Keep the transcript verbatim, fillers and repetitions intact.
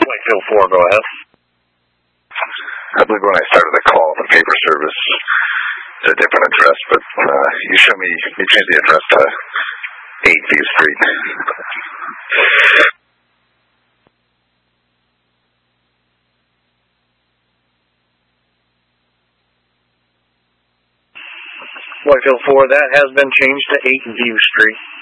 Whitefield four, go ahead. I believe when I started the call, the paper service is a different address, but uh, you show me, you change the address to eight View Street. Whitefield four, that has been changed to eight View Street.